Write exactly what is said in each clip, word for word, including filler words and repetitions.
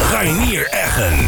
Reinier Eggen.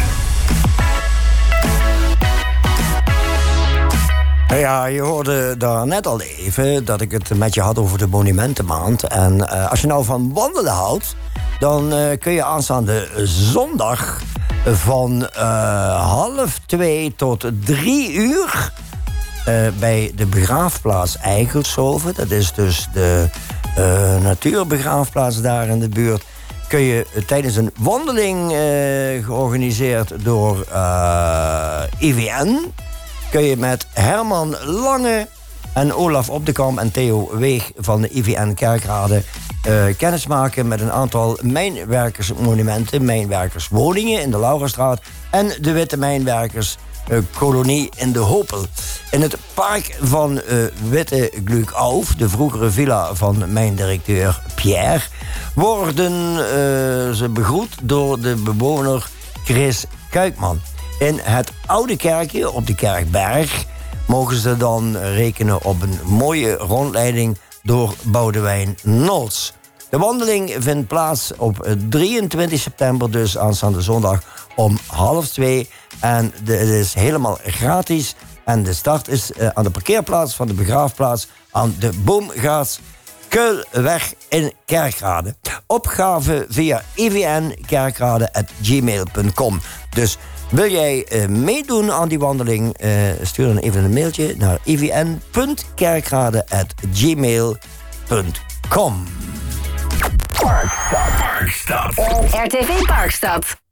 Ja, je hoorde daar net al even dat ik het met je had over de Monumentenmaand. En uh, als je nou van wandelen houdt, dan uh, kun je aanstaande zondag van uh, half twee tot drie uur uh, bij de begraafplaats Eigelshoven, dat is dus de uh, natuurbegraafplaats daar in de buurt, kun je uh, tijdens een wandeling uh, georganiseerd door uh, I V N, kun je met Herman Lange en Olaf Opdekamp en Theo Weeg van de I V N Kerkrade uh, kennismaken met een aantal mijnwerkersmonumenten, mijnwerkerswoningen in de Laurastraat en de Witte Mijnwerkerskolonie in de Hopel. In het park van uh, Witte Glukauf, de vroegere villa van mijndirecteur Pierre, worden uh, ze begroet door de bewoner Chris Kuikman. In het oude kerkje op de Kerkberg mogen ze dan rekenen op een mooie rondleiding door Boudewijn Nols. De wandeling vindt plaats op drieëntwintig september, dus aanstaande zondag om half twee. En de, het is helemaal gratis. En de start is uh, aan de parkeerplaats van de begraafplaats aan de Boomgaards Keulweg in Kerkrade. Opgave via i v n kerkrade at gmail punt com. Dus wil jij uh, meedoen aan die wandeling? Uh, stuur dan even een mailtje naar i v n punt kerkrade at gmail punt com. Parkstad. Parkstad. R T V Parkstad.